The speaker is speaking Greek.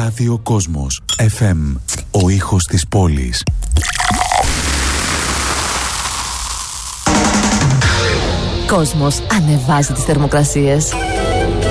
Ράδιο Κόσμος FM. Ο ήχος της πόλης. Κόσμος ανεβάζει τις θερμοκρασίες.